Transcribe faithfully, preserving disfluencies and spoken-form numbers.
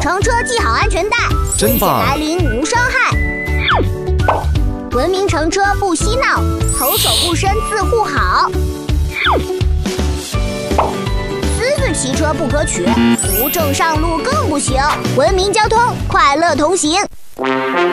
乘车系好安全带， 真棒！ 危险来临无伤害。文明乘车不嬉闹，头手不伸自护好。私自骑车不可取，无证上路更不行。文明交通，快乐同行。